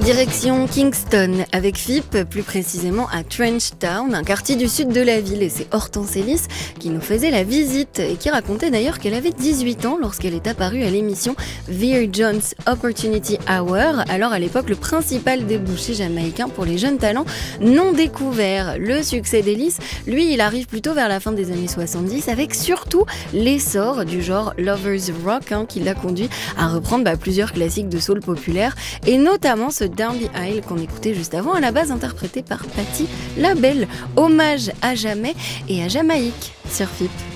Direction Kingston, avec Phippe, plus précisément à Trench Town, un quartier du sud de la ville. Et c'est Hortense Ellis qui nous faisait la visite et qui racontait d'ailleurs qu'elle avait 18 ans lorsqu'elle est apparue à l'émission Veer Jones Opportunity Hour. Alors à l'époque, le principal débouché jamaïcain pour les jeunes talents non découverts. Le succès d'Ellis, lui, il arrive plutôt vers la fin des années 70 avec surtout l'essor du genre Lovers Rock qui l'a conduit à reprendre plusieurs classiques de soul populaire et notamment ce Down the Aisle qu'on écoutait juste avant, à la base interprété par Patti LaBelle. Hommage à jamais et à Jamaïque sur Phippe.